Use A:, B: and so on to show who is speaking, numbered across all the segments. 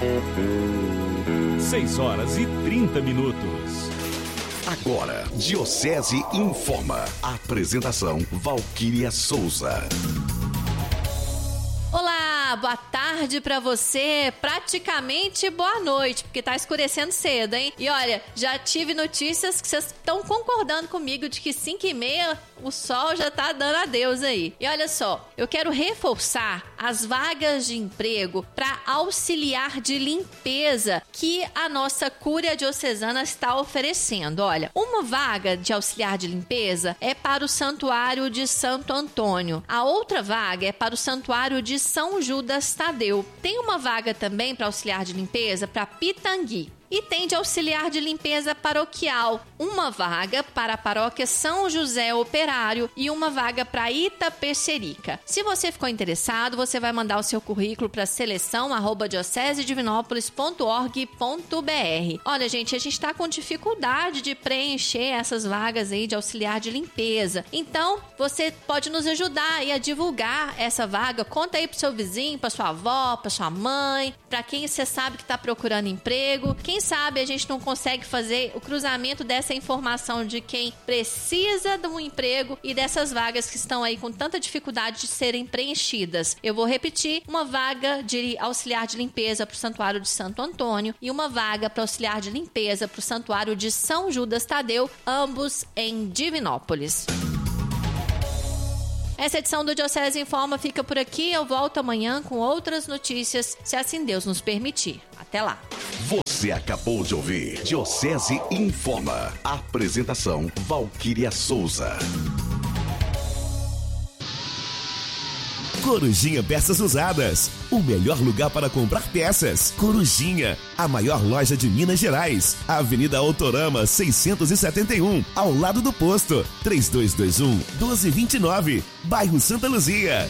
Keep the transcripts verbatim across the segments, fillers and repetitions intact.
A: seis horas e trinta minutos.
B: Agora, Diocese Informa. Apresentação, Valquíria Souza.
C: Olá, boa tarde pra você, praticamente boa noite, porque tá escurecendo cedo, hein? E olha, já tive notícias que vocês estão concordando comigo de que cinco e meia o sol já tá dando adeus aí. E olha só, eu quero reforçar as vagas de emprego para auxiliar de limpeza que a nossa Cúria Diocesana está oferecendo. Olha, uma vaga de auxiliar de limpeza é para o Santuário de Santo Antônio. A outra vaga é para o Santuário de São Judas Tadeu. Tem uma vaga também para auxiliar de limpeza para Pitangui. E tem de auxiliar de limpeza paroquial, uma vaga para a paróquia São José Operário e uma vaga para Itapecerica. Se você ficou interessado, você vai mandar o seu currículo para seleção arroba diocese divinópolis ponto org ponto br. Olha, gente, a gente está com dificuldade de preencher essas vagas aí de auxiliar de limpeza. Então, você pode nos ajudar aí a divulgar essa vaga. Conta aí pro seu vizinho, para sua avó, para sua mãe, para quem você sabe que está procurando emprego. Quem Quem sabe a gente não consegue fazer o cruzamento dessa informação de quem precisa de um emprego e dessas vagas que estão aí com tanta dificuldade de serem preenchidas. Eu vou repetir: uma vaga de auxiliar de limpeza para o Santuário de Santo Antônio e uma vaga para auxiliar de limpeza para o Santuário de São Judas Tadeu, ambos em Divinópolis. Essa edição do Diocese Informa fica por aqui. Eu volto amanhã com outras notícias, se assim Deus nos permitir. Até lá.
B: Você acabou de ouvir Diocese Informa. Apresentação, Valquíria Souza.
D: Corujinha Peças Usadas, o melhor lugar para comprar peças. Corujinha, a maior loja de Minas Gerais. Avenida Autorama seiscentos e setenta e um, ao lado do posto. três dois dois um, um dois dois nove, bairro Santa Luzia.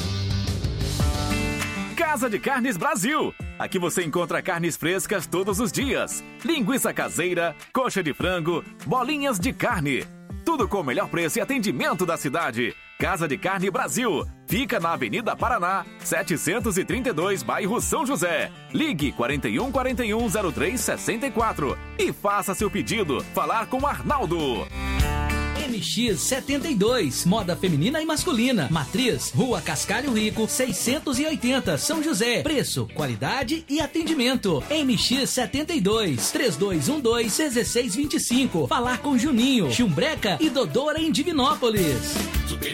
A: Casa de Carnes Brasil. Aqui você encontra carnes frescas todos os dias. Linguiça caseira, coxa de frango, bolinhas de carne. Tudo com o melhor preço e atendimento da cidade. Casa de Carne Brasil. Fica na Avenida Paraná, setecentos e trinta e dois, bairro São José. Ligue quarenta e um, quarenta e um, zero três, sessenta e quatro e faça seu pedido. Falar com Arnaldo.
E: M X setenta e dois, moda feminina e masculina. Matriz, Rua Cascalho Rico, seiscentos e oitenta, São José. Preço, qualidade e atendimento. M X setenta e dois, três dois um dois, um seis dois cinco. Falar com Juninho, Chumbreca e Dodora em Divinópolis.